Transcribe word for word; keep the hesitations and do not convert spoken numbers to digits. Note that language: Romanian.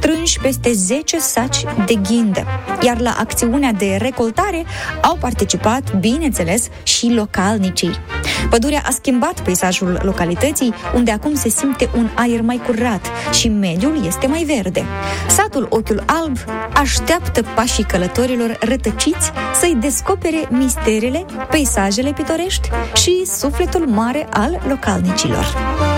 strânși peste zece saci de ghindă. Iar la acțiunea de recoltare au participat, bineînțeles, și localnicii. Pădurea a schimbat peisajul localității, unde acum se simte un aer mai curat și mediul este mai verde. Satul Ochiul Alb așteaptă pașii călătorilor rătăciți să-i descopere misterele, peisajele pitorești și sufletul mare al localnicilor.